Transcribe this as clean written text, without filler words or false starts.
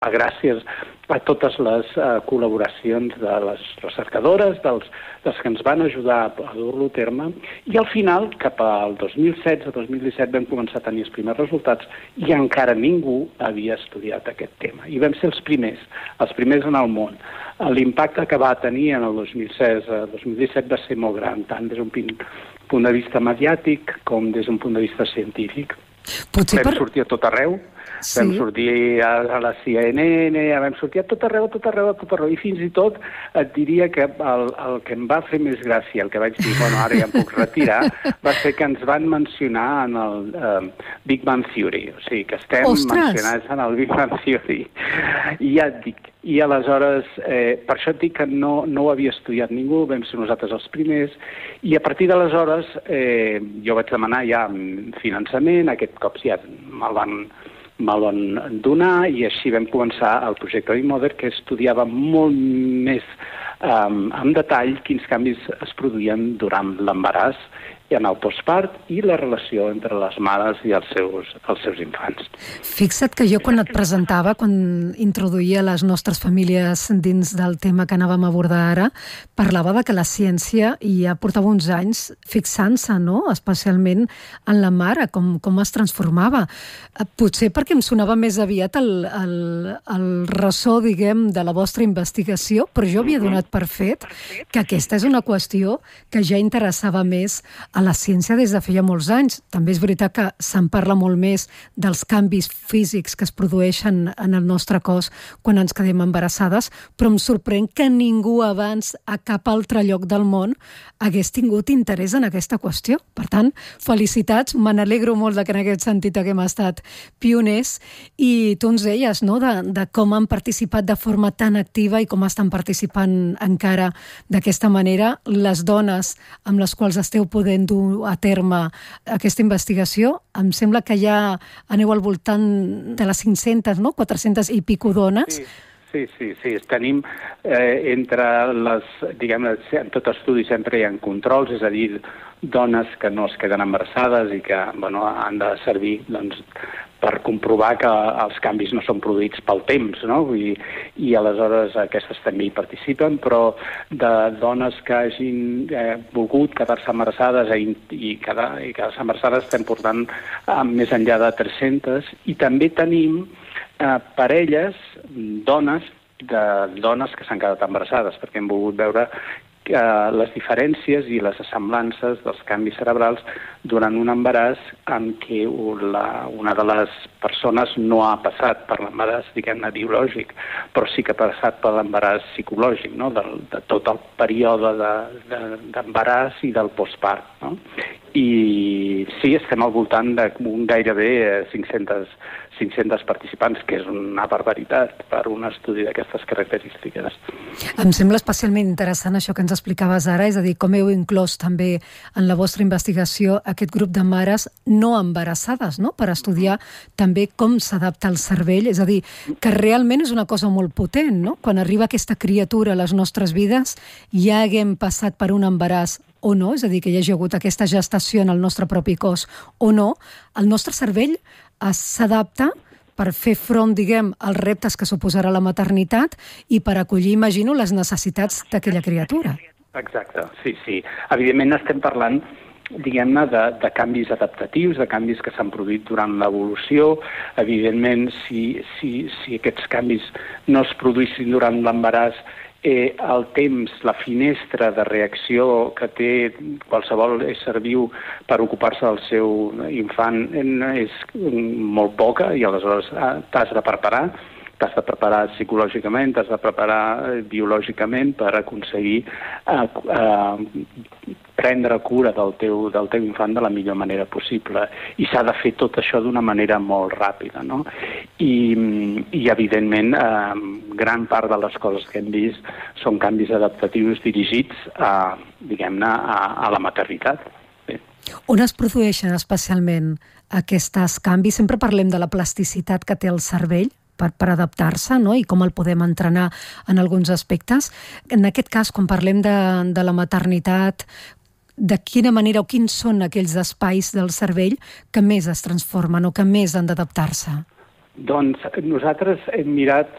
gràcies a totes les col·laboracions de les recercadores, dels que ens van ajudar a dur-lo a terme, i al final, cap al 2016-2017, vam començar a tenir els primers resultats i encara ningú havia estudiat aquest tema. I vam ser els primers en el món. L'impacte que va tenir en el 2016-2017 va ser molt gran, tant des d'un punt de vista mediàtic com des d'un punt de vista científic. Vam sortir a tot arreu, vam sortir a la CNN, vam sortir a tot arreu, i fins i tot et diria que el que em va fer més gràcia, el que vaig dir, bueno, ara ja em puc retirar, va ser que ens van mencionar en el Big Bang Theory, o sigui que estem mencionats en el Big Bang Theory. I ja et dic, i aleshores, per això et dic que no ho havia estudiat ningú, vam ser nosaltres els primers, i a partir d'aleshores jo vaig demanar ja finançament, aquest cop ja me'l van donar, i així vam començar el projecte BIMOTHER, que estudiava molt més en detall quins canvis es produïen durant l'embaràs, en el postpart i la relació entre les mares i els seus infants. Fixa't que jo quan et presentava, quan introduïa les nostres famílies dins del tema que anàvem a abordar ara, parlava de que la ciència ja portava uns anys fixant-se, no?, especialment en la mare, com es transformava. Potser perquè em sonava més aviat el ressò, diguem, de la vostra investigació, però jo havia donat per fet que aquesta és una qüestió que ja interessava més a la ciència des de feia molts anys. També és veritat que se'n parla molt més dels canvis físics que es produeixen en el nostre cos quan ens quedem embarassades, però em sorprèn que ningú abans a cap altre lloc del món hagués tingut interès en aquesta qüestió. Per tant, felicitats, me n'alegro molt que en aquest sentit haguem estat pioners, i tu ens deies, no?, de com han participat de forma tan activa i com estan participant encara d'aquesta manera les dones amb les quals esteu podent dur a terme aquesta investigació. Em sembla que ja aneu al voltant de les 500, no?, 400 i pico dones. Sí. Tenim entre les, diguem, en tot estudi sempre hi ha controls, és a dir, dones que no es queden embarassades i que, bueno, han de servir, doncs, per comprovar que els canvis no són produïts pel temps, no? I aleshores aquestes també hi participen, però de dones que hagin volgut quedar-se embarassades i quedar-se embarassades estem portant més enllà de 300, i també tenim parelles, dones que s'han quedat embarassades, perquè hem volgut veure les diferències i les semblances dels canvis cerebrals durant un embaràs en què una de les persones no ha passat per l'embaràs, diguem-ne, biològic, però sí que ha passat per l'embaràs psicològic, no?, de tot el període d'embaràs i del postpart, no? I sí, estem al voltant de gairebé 500 participants, que és una barbaritat per un estudi d'aquestes característiques. Em sembla especialment interessant això que ens explicaves ara, és a dir, com heu inclòs també en la vostra investigació aquest grup de mares no embarassades, no?, per estudiar també com s'adapta el cervell, és a dir, que realment és una cosa molt potent, no?, quan arriba aquesta criatura a les nostres vides, ja haguem passat per un embaràs o no, és a dir, que hi hagi hagut aquesta gestació en el nostre propi cos o no, el nostre cervell s'adapta per fer front, diguem, als reptes que suposarà la maternitat i per acollir, imagino, les necessitats d'aquella criatura. Exacte, sí. Evidentment estem parlant, diguem-ne, de canvis adaptatius, de canvis que s'han produït durant l'evolució. Evidentment, si aquests canvis no es produïssin durant l'embaràs, el temps, la finestra de reacció que té qualsevol ésser viu per ocupar-se del seu infant és molt poca, i aleshores t'has de preparar psicològicament, t'has de preparar biològicament per aconseguir prendre cura del teu infant de la millor manera possible. I s'ha de fer tot això d'una manera molt ràpida, no? I evidentment, gran part de les coses que hem vist són canvis adaptatius dirigits a la maternitat. On es produeixen especialment aquests canvis? Sempre parlem de la plasticitat que té el cervell per adaptar-se, no?, i com el podem entrenar en alguns aspectes. En aquest cas, quan parlem de la maternitat, de quina manera o quins són aquells espais del cervell que més es transformen o que més han d'adaptar-se? Doncs nosaltres hem mirat,